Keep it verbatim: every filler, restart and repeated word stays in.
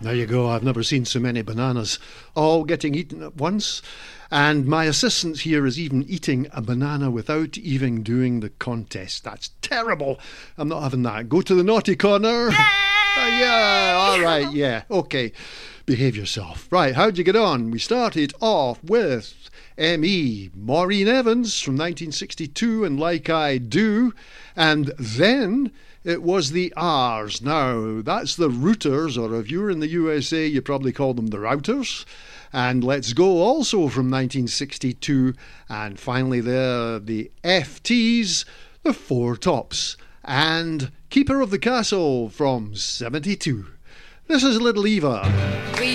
There you go. I've never seen so many bananas all getting eaten at once. And my assistant here is even eating a banana without even doing the contest. That's terrible. I'm not having that. Go to the naughty corner. Uh, yeah, all right, yeah. Okay, behave yourself. Right, how'd you get on? We started off with M E, Maureen Evans from nineteen sixty-two and Like I Do. And then it was the R's. Now, that's the Rooters, or if you're in the U S A, you probably call them the Routers. And Let's Go also from nineteen sixty-two. And finally there, the F T's, the Four Tops. And Keeper of the Castle from seventy-two. This is Little Eva.